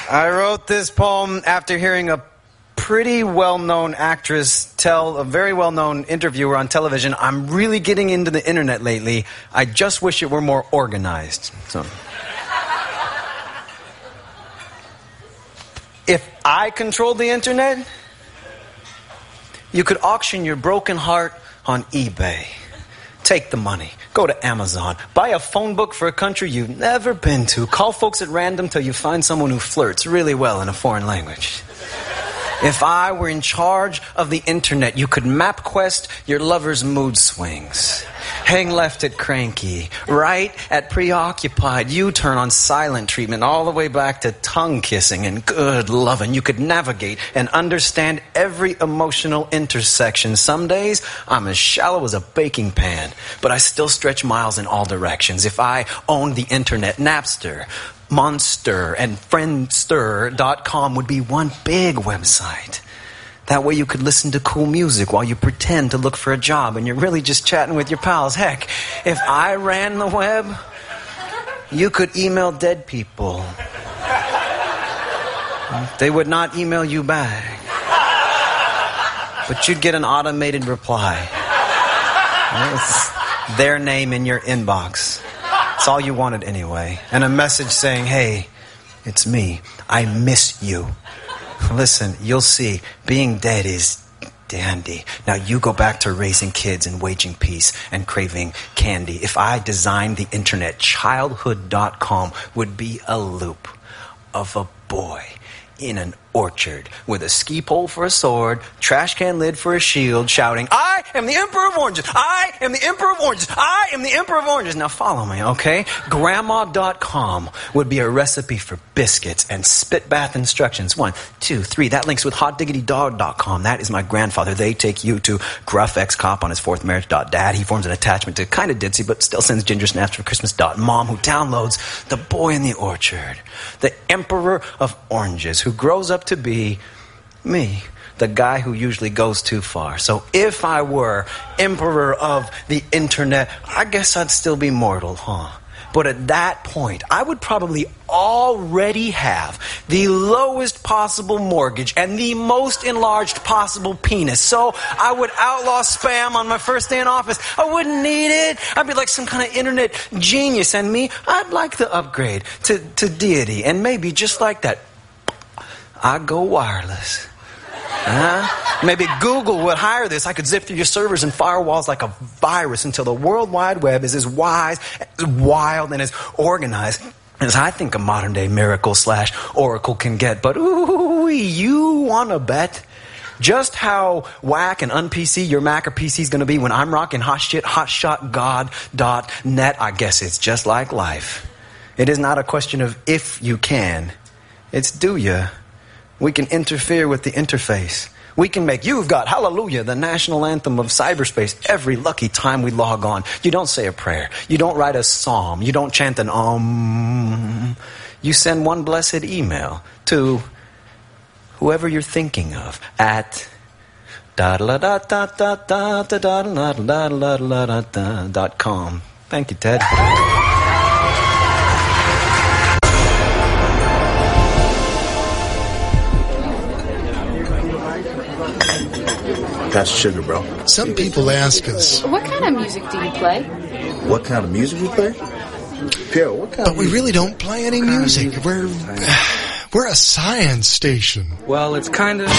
I wrote this poem after hearing a pretty well-known actress tell a very well-known interviewer on television, "I'm really getting into the internet lately. I just wish it were more organized." So, if I controlled the internet, you could auction your broken heart on eBay. Take the money. Go to Amazon. Buy a phone book for a country you've never been to. Call folks at random till you find someone who flirts really well in a foreign language. If I were in charge of the internet, you could MapQuest your lover's mood swings. Hang left at cranky, right at preoccupied, U-turn on silent treatment, all the way back to tongue kissing and good loving. You could navigate and understand every emotional intersection. Some days, I'm as shallow as a baking pan, but I still stretch miles in all directions. If I owned the internet, Napster, Monster, and Friendster.com would be one big website. That way you could listen to cool music while you pretend to look for a job and you're really just chatting with your pals. Heck, if I ran the web, you could email dead people. They would not email you back, but you'd get an automated reply. It's their name in your inbox. It's all you wanted anyway. And a message saying, "Hey, it's me. I miss you. Listen, you'll see, being dead is dandy. Now you go back to raising kids and waging peace and craving candy." If I designed the internet, childhood.com would be a loop of a boy in an orchard with a ski pole for a sword, trash can lid for a shield, shouting, "I am the Emperor of Oranges! I am the Emperor of Oranges! I am the Emperor of Oranges!" Now follow me, okay? Grandma.com would be a recipe for biscuits and spit bath instructions. 1, 2, 3. That links with hotdiggitydog.com. That is my grandfather. They take you to gruff ex-cop on his fourth marriage. Dad, he forms an attachment to kind of ditzy but still sends ginger snaps for Christmas. Mom, who downloads The Boy in the Orchard, the Emperor of Oranges, who grows up to be me, the guy who usually goes too far. So if I were emperor of the internet, I guess I'd still be mortal, huh? But at that point, I would probably already have the lowest possible mortgage and the most enlarged possible penis. So I would outlaw spam on my first day in office. I wouldn't need it. I'd be like some kind of internet genius. And me, I'd like the upgrade to deity. And maybe just like that, I'd go wireless. Maybe Google would hire this. I could zip through your servers and firewalls like a virus until the World Wide Web is as wise, as wild, and as organized as I think a modern-day miracle/oracle can get. But ooh, you want to bet just how whack and un-PC your Mac or PC is going to be when I'm rocking hotshotgod.net? I guess it's just like life. It is not a question of if you can. It's do you. We can interfere with the interface. We can make "You've Got Hallelujah" the national anthem of cyberspace every lucky time we log on. You don't say a prayer. You don't write a psalm. You don't chant an You send one blessed email to whoever you're thinking of at .com. Thank you, Ted. That's sugar, bro. Some people ask us, what kind of music do you play? What kind of music we play? Pierre, what kind but we really don't play any music. We're a science station. Well, it's kind of...